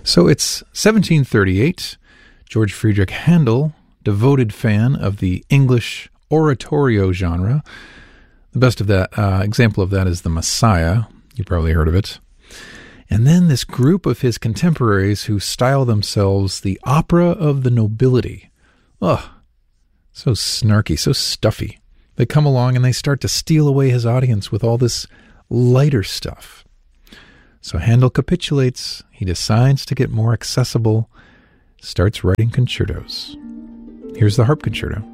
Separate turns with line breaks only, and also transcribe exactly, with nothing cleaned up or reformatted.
So it's seventeen thirty-eight. George Friedrich Handel, devoted fan of the English oratorio genre. The best of that uh, example of that is The Messiah. You probably heard of it. And then this group of his contemporaries who style themselves the opera of the nobility. Ugh, so snarky, so stuffy. They come along and they start to steal away his audience with all this lighter stuff. So Handel capitulates. He decides to get more accessible, starts writing concertos. Here's the Harp Concerto.